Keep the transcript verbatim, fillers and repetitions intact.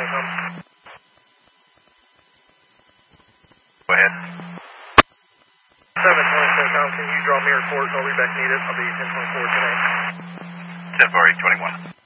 Telecom. Go ahead. seven twenty-four Com, can you draw me a report? I'll be back needed. I'll be ten twenty-four today. February twenty-one.